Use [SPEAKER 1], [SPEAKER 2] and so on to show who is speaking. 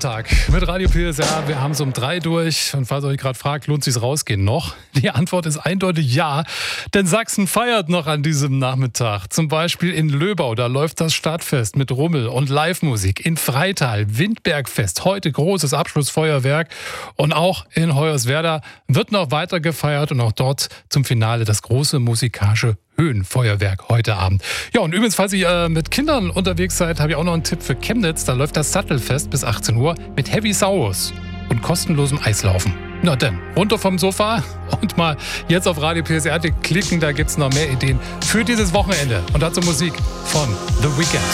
[SPEAKER 1] Nachmittag mit Radio PSR. Wir haben es um 3 durch. Und falls ihr euch gerade fragt, lohnt es sich rausgehen noch? Die Antwort ist eindeutig ja. Denn Sachsen feiert noch an diesem Nachmittag. Zum Beispiel in Löbau, da läuft das Stadtfest mit Rummel und Live-Musik. In Freital, Windbergfest, heute großes Abschlussfeuerwerk. Und auch in Hoyerswerda wird noch weiter gefeiert. Und auch dort zum Finale das große musikalische Höhenfeuerwerk heute Abend. Ja, und übrigens, falls ihr mit Kindern unterwegs seid, habe ich auch noch einen Tipp für Chemnitz. Da läuft das Sattelfest bis 18 Uhr mit Heavy Saurus und kostenlosem Eislaufen. Na dann, runter vom Sofa und mal jetzt auf Radio PSR klicken. Da gibt es noch mehr Ideen für dieses Wochenende. Und dazu Musik von The Weeknd.